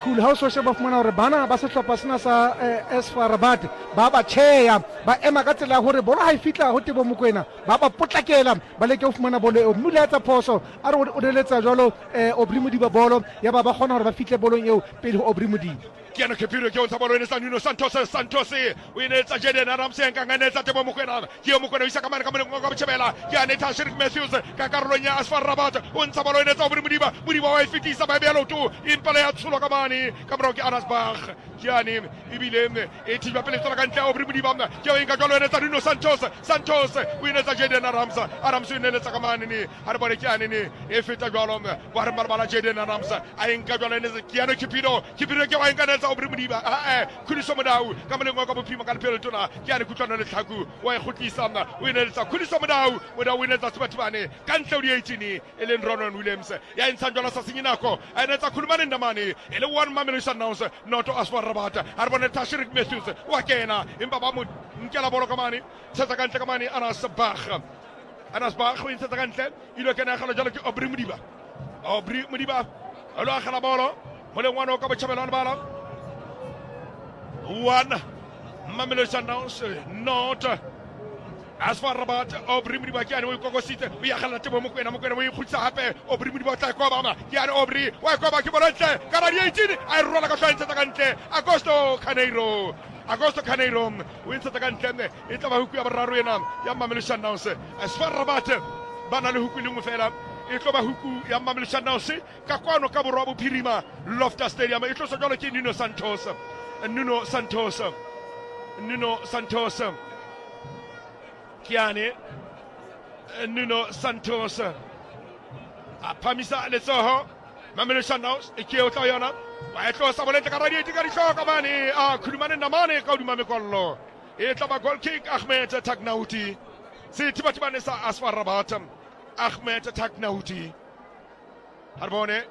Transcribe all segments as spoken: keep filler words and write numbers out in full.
cool ha o so sheba fumana hore bana ba sehlopha sena sa S F A Rabat ba ba cheya ba ema ka tsela hore bolo ha e fitla ho Tebo Mokoena ba ba potlakela ba leke ho fumana bolo eo mme le etsa phoso a re o deletsa jwalo Aubry Modiba bolo ya ba ba kgona hore ba fitle bolong eo pele ho Aubry Modiba Kiana Kepiro ke ontsa bolo ene sa Nuno Santos Santos o ene tsa Jaden Adams enka ngane tsa Tebo Mokoena ke Mokoena isa kamana kamana ngo go chebela Kiana tsa Sheriff Matthews ka karolo nya S F A Rabat o ntsa bolo ene tsa Aubry Modiba Modiba wa fitisa ba belo tu impale ya tsulo kamani kamro ke Anas Bach Kiani ibile e tiba pele tsa kantle Aubry Modiba ke enka jalo ene tsa Nuno Santos Santos o ene tsa Jaden Adams Adams ene tsa kamani ni har bole Kiani ni e fita jalo wa har bala Jaden Adams a enka jalo ene Kiana Kepiro Kepiro ke wa enka Aubry Modiba eh Khuliso Modau ka mole ngo ka bophima ka lepelo tona ke ane kutlwana le tlhaku wa e khutlisa mna o ene le tsa Khuliso Modau Modau o ene tsa Sebathibane ka ntle o di eighteen Ellen Ronan Williams ya intsanjwa sa Singinako ene tsa Khulumane Ndamane ele one Mamelodi Sundowns noto S F A Rabat harbone Tashrik Matthews wa kena imba ba mo nkela bolo kamane tsetsa ka ntle kamane Anas Bach Anas Bach o intsa ka ntle ilo kena khala jalo ke Aubry Modiba Aubry Modiba alo khala bolo mole ngwana o ka botjhabelana bala one Mamelodi Sundowns not S F A Rabat Aubry Modiba ke ane o ikokositse o ya khala Tebo Mokoena Mokoena o ikgutsa hape Aubry Modiba tla kwa bama ke ane Aubry wa kwa ba ke bontle ka ra di eighteen a rola ka tlhantse tsa kantle Augusto Caneiro Augusto Caneiro o intse tsa kantle e tla ba huku ya boraro ena ya Mamelodi Sundowns S F A Rabat bana le huku le mo fela e tlo ba huku ya Mamelodi Sundowns ka kwano ka borwa bophirima Loftus Stadium e tlo sa jalo ke Nuno Santos Nuno Santos Nuno Santos Kiane Nuno Santos apamisa letsoho Mamelodi Sundowns e ke o tla yona wa e tlo sa bolente ka radio di ka di hloka mane a Khulumane Ndamane ka uduma mekollo e tla ba goal kick Ahmed Taknauti se tibatibane sa S F A Rabat Ahmed Taknauti harbone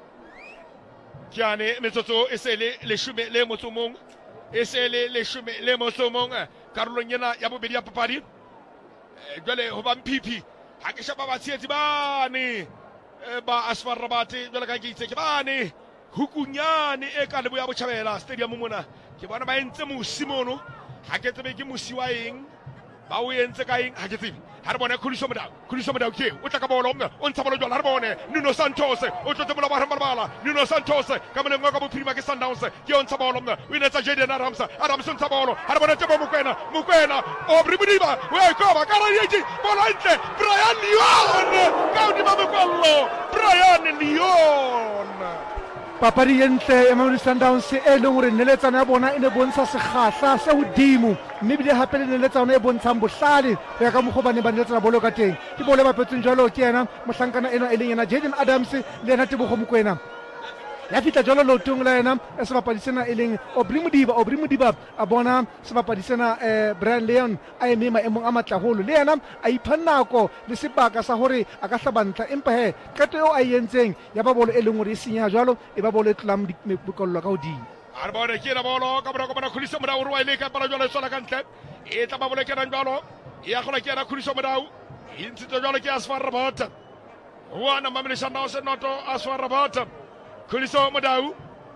Kiane metsotso esele le shume le motsomong esele le shume le motsomong karolo nyena ya bobedi ya papadi jwale ho ba mpipi ha ke shaba ba tsietsi bane ba S F A Rabat jwale ka ke itse ke bane hukunyane e ka lebo ya Botjhabela stadium mona ke bona ba entse mosimono ha ke tsebe ke mosi wa eng ba o entse ka eng ha ke tsebe ha re bona Khuliso Modau Khuliso Modau ke o tla ka bolo mna o ntsha bolo jwale ha re bone Nuno Santos o tla tebola ba bala Nuno Santos ka mole ngo ka bophirima ke Sundowns ke o ntsha bolo mna o ine tsa Jaden Adams Adams o ntsha bolo ha re bona Tebo Mokoena Mokoena Aubry Modiba o e koba ka ra yeti bolo ntle Brian Lyon ka udima mokollo Brian Lyon papadi yentle ya Mamelodi Sundowns e leng hore neletsana ya bona e ne bontsha sekgahla se hodimo mme bile hape le neletsana e bontshang bohlale ho ya ka mokgwa ba ne ba neletsana bolo ka teng ke bolo ba petseng jwalo ke yena mohlankana ena e leng yena Jaden Adams le yena Tebogo Mokoena ya fitla jwalo lotong la yena sebapadi sena e leng Aubry Modiba Aubry Modiba a bona sebapadi sena Brian Lyon a eme maemong a matlaholo le yena a ipha nako le sebaka sa hore a ka hlabantla empa he qeto eo a entseng ya ba bolo e leng hore e senya jwalo e ba bolo e tlang bokollo ka hodimo a bona ke na bolo ka bona ka bona Khuliso Modau o ile ka para jwalo sola ka ntle e tla ba bolo ke na jwalo ya gola ke na Khuliso Modau e ntse jwalo ke S F A Rabat wana Mamelodi Sundowns noto S F A Rabat Khuliso Modau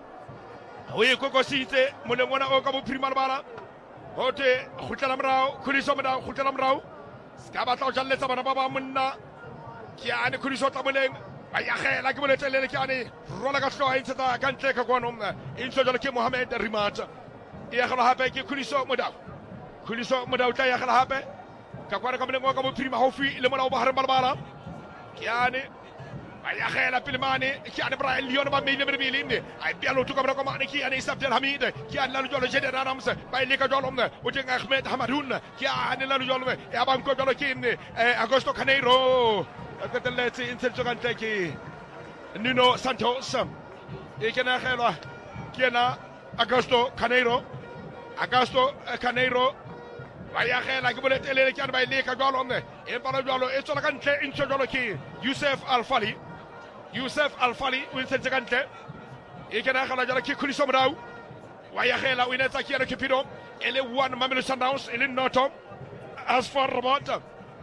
o e kokositse molengwana o ka bophirima le bala hote khutlela morao Khuliso Modau khutlela morao ska batla o jalletsa bana ba ba monna ke ane Khuliso tla moleng ba ya khela ke boletelele ke ane rola ka hloa intse ta ka ntle ka kwano intse jalo ke Mohamed Rimata e ya gala hape ke Khuliso Modau Khuliso Modau tla ya gala hape ka kwana ka moleng o ka bophirima hofi le mona o ba hare bala ke ane ya khela pele mane ke ane Brian Lyon ba meile mere bile ai bialo tuka bra ko mane ke ane Abdel Hamid ke ane lalu jolo Jaden Adams ba ile ka jolo mne o teng Ahmed Hamadoun ke ane lalu jolo ya ba ko jolo ke ne Augusto Caneiro ka teletse intel jogante ke Nuno Santos e ke na khela ke na Augusto Caneiro Augusto Caneiro ba ya khela ke bole telele ke ane ba ile ka jolo mne e ba jolo e tsola ka ntle intel jolo ke Youssef Al-Fali Youssef Al-Fali Wilson Zegante e kana khala jara ki Khuliso Modau wa ya khela o inetsa ki ana kipido ele one Mamelodi Sundowns ele noto S F A Rabat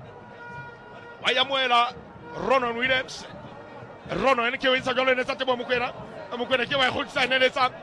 wa ya moela Ronan Williams Ronan ke o insa jolo inetsa Tebo Mokoena Mokoena ke wa khutsa inetsa